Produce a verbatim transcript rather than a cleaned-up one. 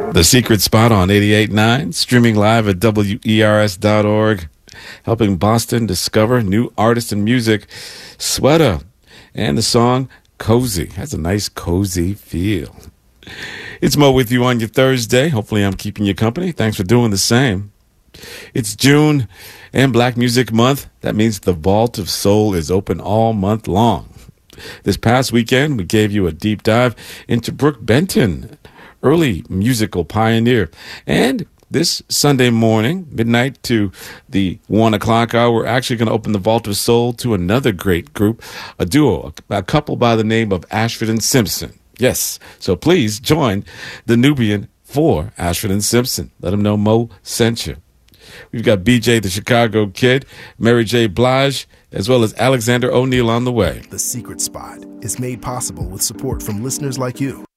The Secret Spot on eighty-eight point nine, streaming live at W E R S dot org, helping Boston discover new artists and music. Sweater and the song Cozy has a nice cozy feel. It's Mo with you on your Thursday. Hopefully I'm keeping you company. Thanks for doing the same. It's June and Black Music Month. That means the Vault of Soul is open all month long. This past weekend, we gave you a deep dive into Brooke Benton, early musical pioneer. And this Sunday morning, midnight to the one o'clock hour, we're actually going to open the Vault of Soul to another great group, a duo, a couple by the name of Ashford and Simpson. Yes, so please join the Nubian for Ashford and Simpson. Let them know Mo sent you. We've got B J the Chicago Kid, Mary J. Blige, as well as Alexander O'Neal on the way. The Secret Spot is made possible with support from listeners like you.